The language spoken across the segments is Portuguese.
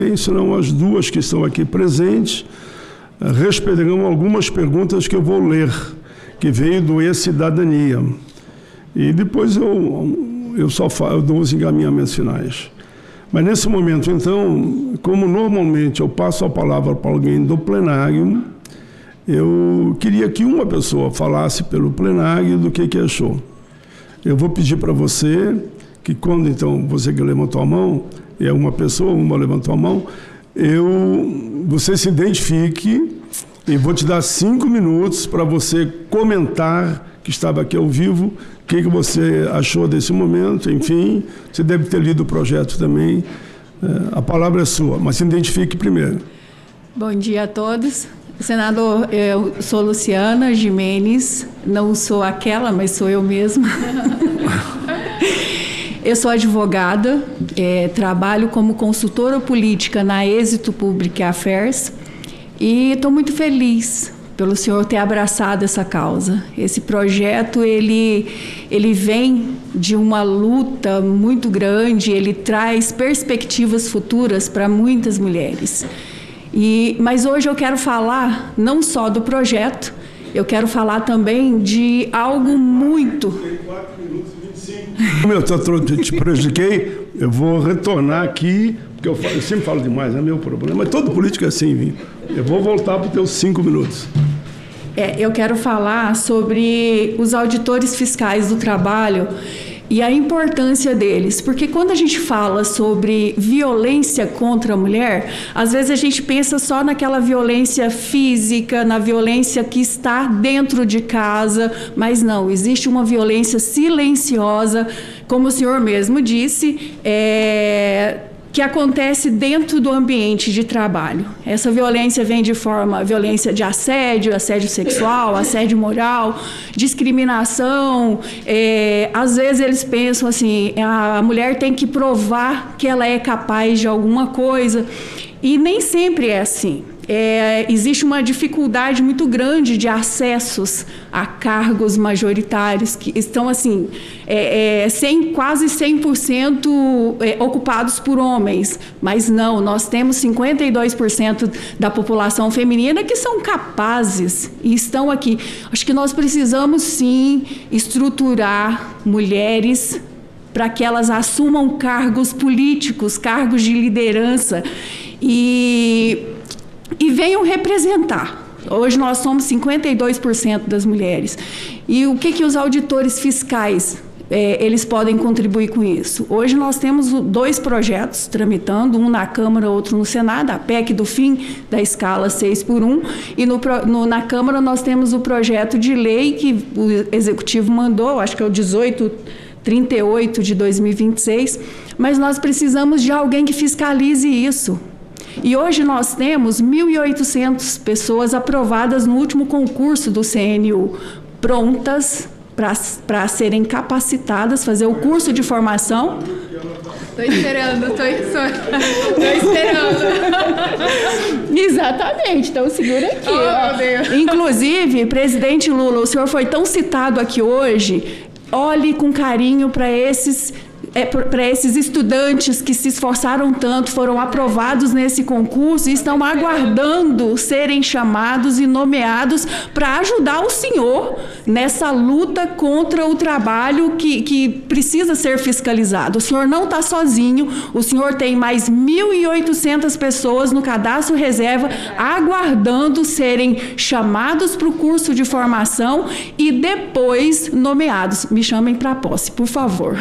Senão as duas que estão aqui presentes responderão algumas perguntas que eu vou ler, que veio do E-Cidadania. E depois eu dou os encaminhamentos finais. Mas nesse momento, então, como normalmente eu passo a palavra para alguém do plenário, eu queria que uma pessoa falasse pelo plenário do que achou. Eu vou pedir para você que quando, então, você que levantou a mão, é uma pessoa, uma levantou a mão, você se identifique e vou te dar 5 minutos para você comentar, que estava aqui ao vivo, o que você achou desse momento, enfim, você deve ter lido o projeto também. A palavra é sua, mas se identifique primeiro. Bom dia a todos. Senador, eu sou Luciana Gimenez, não sou aquela, mas sou eu mesma. Eu sou advogada, trabalho como consultora política na Êxito Public Affairs e estou muito feliz pelo senhor ter abraçado essa causa. Esse projeto, ele vem de uma luta muito grande, ele traz perspectivas futuras para muitas mulheres. Mas hoje eu quero falar não só do projeto, eu quero falar também de algo muito... 4 minutos e 25. Como eu te prejudiquei, eu vou retornar aqui, porque eu sempre falo demais, é meu problema, mas todo político é assim, viu? Eu vou voltar para os teus 5 minutos. Eu quero falar sobre os auditores fiscais do trabalho e a importância deles, porque quando a gente fala sobre violência contra a mulher, às vezes a gente pensa só naquela violência física, na violência que está dentro de casa, mas não, existe uma violência silenciosa, como o senhor mesmo disse, que acontece dentro do ambiente de trabalho. Essa violência vem de forma, violência de assédio sexual, assédio moral, discriminação. Às vezes eles pensam assim, a mulher tem que provar que ela é capaz de alguma coisa, e nem sempre é assim. Existe uma dificuldade muito grande de acessos a cargos majoritários que estão assim, quase 100% ocupados por homens, mas não, nós temos 52% da população feminina que são capazes e estão aqui. Acho que nós precisamos sim estruturar mulheres para que elas assumam cargos políticos, cargos de liderança e venham representar. Hoje nós somos 52% das mulheres. E o que os auditores fiscais, eles podem contribuir com isso? Hoje nós temos 2 projetos tramitando, um na Câmara, outro no Senado, a PEC do fim da escala 6x1, e na Câmara nós temos o projeto de lei que o Executivo mandou, acho que é o 1838 de 2026, mas nós precisamos de alguém que fiscalize isso. E hoje nós temos 1.800 pessoas aprovadas no último concurso do CNU, prontas para serem capacitadas, fazer o curso de formação. Estou esperando. Exatamente, então segura aqui. Oh, meu Deus. Inclusive, presidente Lula, o senhor foi tão citado aqui hoje, olhe com carinho para esses estudantes que se esforçaram tanto, foram aprovados nesse concurso e estão aguardando serem chamados e nomeados para ajudar o senhor nessa luta contra o trabalho que precisa ser fiscalizado. O senhor não está sozinho, o senhor tem mais 1.800 pessoas no cadastro reserva aguardando serem chamados para o curso de formação e depois nomeados. Me chamem para a posse, por favor.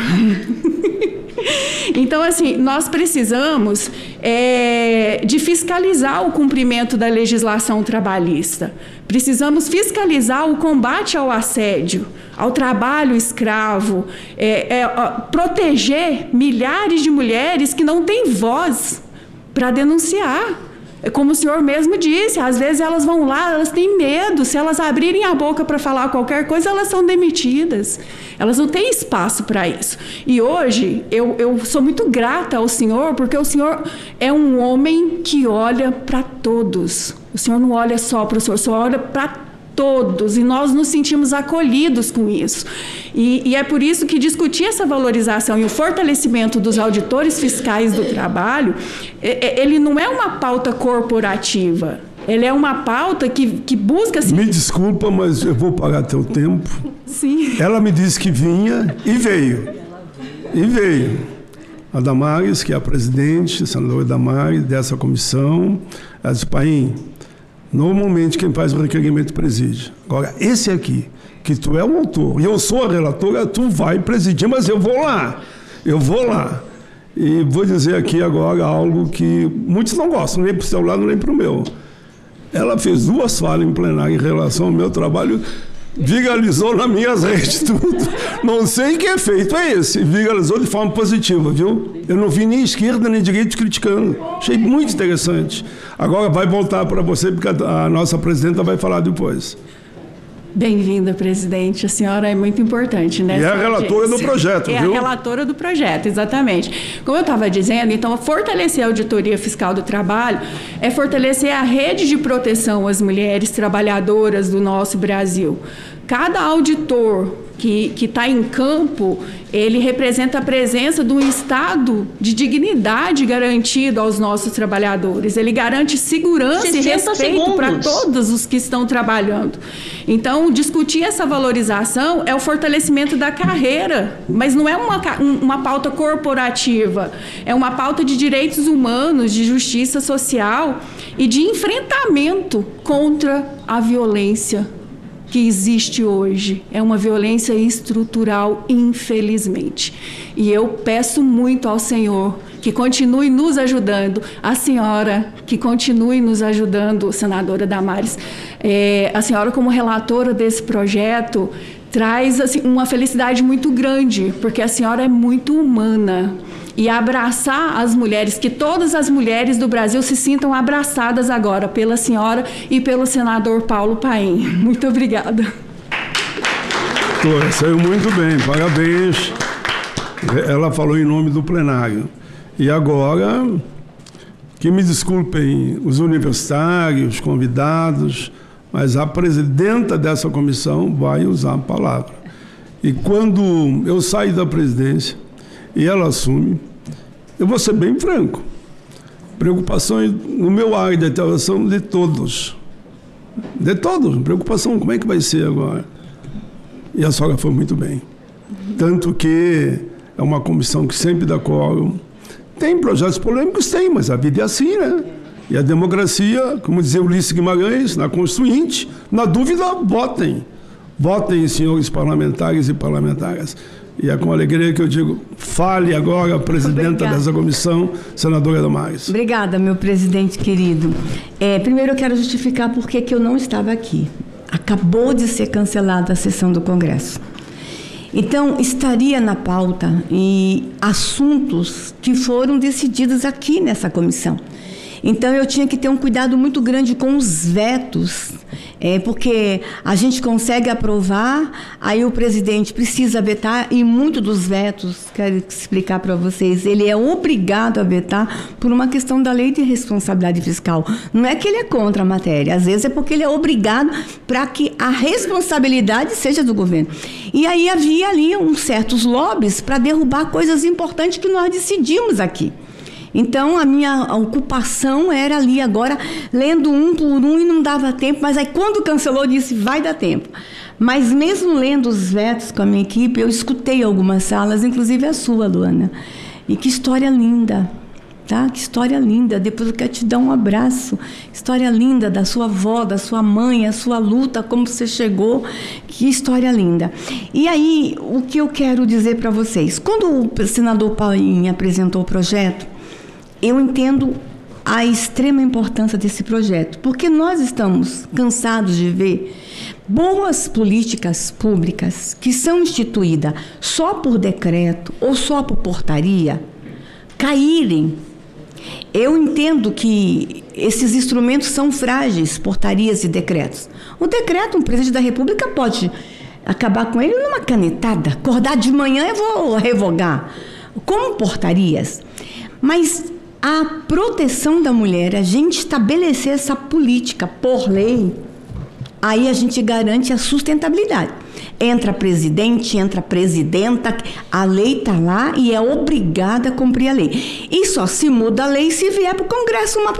Então, assim, nós precisamos de fiscalizar o cumprimento da legislação trabalhista. Precisamos fiscalizar o combate ao assédio, ao trabalho escravo, proteger milhares de mulheres que não têm voz para denunciar. Como o senhor mesmo disse, às vezes elas vão lá, elas têm medo, se elas abrirem a boca para falar qualquer coisa, elas são demitidas. Elas não têm espaço para isso. E hoje, eu sou muito grata ao senhor, porque o senhor é um homem que olha para todos. O senhor não olha só para o senhor olha para todos, e nós nos sentimos acolhidos com isso. E é por isso que discutir essa valorização e o fortalecimento dos auditores fiscais do trabalho, ele não é uma pauta corporativa, ele é uma pauta que busca... Me desculpa, mas eu vou pagar teu tempo. Sim. Ela me disse que vinha e veio. E veio. A Damares, que é a presidente, a senadora Damares, dessa comissão, ela disse, Paim, normalmente quem faz o requerimento preside. Agora, esse aqui, que tu é o autor, e eu sou a relatora, tu vai presidir, mas eu vou lá. E vou dizer aqui agora algo que muitos não gostam, nem para o seu lado, nem para o meu. Ela fez 2 falas em plenário em relação ao meu trabalho, viralizou nas minhas redes tudo. Não sei que efeito é esse. Viralizou de forma positiva, viu? Eu não vi nem esquerda nem direita criticando. Achei muito interessante. Agora vai voltar para você, porque a nossa presidenta vai falar depois. Bem-vinda, presidente. A senhora é muito importante, né? E é a relatora do projeto, viu? É a relatora do projeto, exatamente. Como eu estava dizendo, então, fortalecer a auditoria fiscal do trabalho é fortalecer a rede de proteção às mulheres trabalhadoras do nosso Brasil. Cada auditor que está em campo, ele representa a presença de um estado de dignidade garantido aos nossos trabalhadores. Ele garante segurança e respeito para todos os que estão trabalhando. Então, discutir essa valorização é o fortalecimento da carreira, mas não é uma pauta corporativa, é uma pauta de direitos humanos, de justiça social e de enfrentamento contra a violência que existe hoje. É uma violência estrutural, infelizmente. E eu peço muito ao Senhor que continue nos ajudando, a senhora que continue nos ajudando, senadora Damares. A senhora, como relatora desse projeto, traz assim, uma felicidade muito grande, porque a senhora é muito humana. E abraçar as mulheres, que todas as mulheres do Brasil se sintam abraçadas agora pela senhora e pelo senador Paulo Paim. Muito obrigada. Saiu muito bem, parabéns. Ela falou em nome do plenário. E agora, que me desculpem os universitários, convidados, mas a presidenta dessa comissão vai usar a palavra. E quando eu saio da presidência e ela assume, eu vou ser bem franco, preocupações no meu área de atuação de todos, preocupação, como é que vai ser agora? E a senhora foi muito bem, tanto que é uma comissão que sempre dá quórum, tem projetos polêmicos, tem, mas a vida é assim, né? E a democracia, como dizia Ulisses Guimarães, na Constituinte, na dúvida, votem. Votem, senhores parlamentares e parlamentaras. E é com alegria que eu digo, fale agora a presidenta dessa comissão, senadora Damares. Obrigada, meu presidente querido. Primeiro eu quero justificar por que eu não estava aqui. Acabou de ser cancelada a sessão do Congresso. Então, estaria na pauta e assuntos que foram decididos aqui nessa comissão. Então, eu tinha que ter um cuidado muito grande com os vetos, porque a gente consegue aprovar, aí o presidente precisa vetar, e muito dos vetos, quero explicar para vocês, ele é obrigado a vetar por uma questão da lei de responsabilidade fiscal. Não é que ele é contra a matéria, às vezes é porque ele é obrigado para que a responsabilidade seja do governo. E aí havia ali uns certos lobbies para derrubar coisas importantes que nós decidimos aqui. Então, a minha ocupação era ali agora, lendo um por um e não dava tempo, mas aí quando cancelou, disse, vai dar tempo. Mas mesmo lendo os vetos com a minha equipe, eu escutei algumas salas, inclusive a sua, Luana. E que história linda, tá? Que história linda. Depois eu quero te dar um abraço. História linda da sua avó, da sua mãe, a sua luta, como você chegou. Que história linda. E aí, o que eu quero dizer para vocês? Quando o senador Paim apresentou o projeto, eu entendo a extrema importância desse projeto, porque nós estamos cansados de ver boas políticas públicas que são instituídas só por decreto ou só por portaria caírem. Eu entendo que esses instrumentos são frágeis, portarias e decretos. O decreto, um presidente da República pode acabar com ele numa canetada, acordar de manhã e vou revogar, como portarias. Mas a proteção da mulher, a gente estabelecer essa política por lei, Aí a gente garante a sustentabilidade. Entra presidente, entra presidenta, a lei está lá e é obrigada a cumprir a lei. E só se muda a lei se vier para o Congresso uma